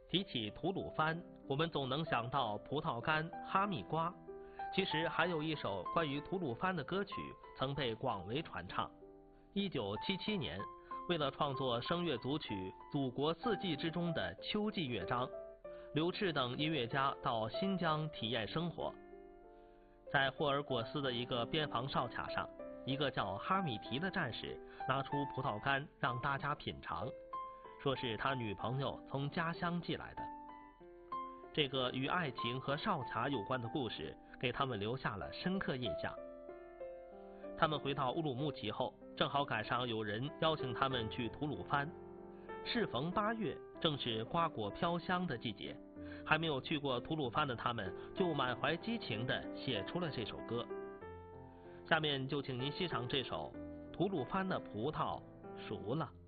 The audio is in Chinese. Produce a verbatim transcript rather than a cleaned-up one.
提起吐鲁番，我们总能想到葡萄干、哈密瓜。其实还有一首关于吐鲁番的歌曲曾被广为传唱。一九七七年，为了创作声乐组曲《祖国四季》之中的秋季乐章，刘炽等音乐家到新疆体验生活。在霍尔果斯的一个边防哨卡上，一个叫哈米提的战士拿出葡萄干让大家品尝，说是他女朋友从家乡寄来的。这个与爱情和哨卡有关的故事给他们留下了深刻印象。他们回到乌鲁木齐后，正好赶上有人邀请他们去吐鲁番。适逢八月，正是瓜果飘香的季节，还没有去过吐鲁番的他们就满怀激情地写出了这首歌。下面就请您欣赏这首《吐鲁番的葡萄熟了》。